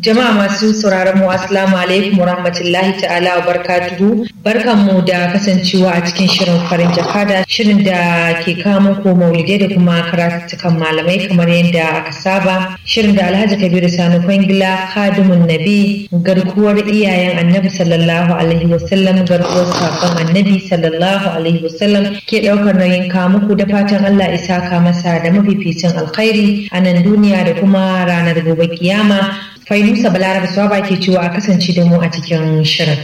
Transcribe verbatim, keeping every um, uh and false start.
Jama'a masu sauraron mu assalamu alaikum wa rahmatullahi ta'ala wa barakatuhu. Barkanmu da kasancewa a cikin shirin farin jakada, shirin da ke kawo muku maulidai da kuma karatukan malamai kamar yadda aka saba. Shirin da Alhaji Kabiru Sani Kwangila, Khadimun Nabi, garkuwar iyayen Annabi sallallahu alaihi wasallam, garkuwar sakon Annabi sallallahu alaihi wasallam ke daukar nauyin kawo muku, da fatan Allah isa ka masa da mafificin alkhairi a nan duniya da kuma ranar gobe kiyama. Fainusa Balaraba Swaba ke cewa a kasance da mu a cikin shirin.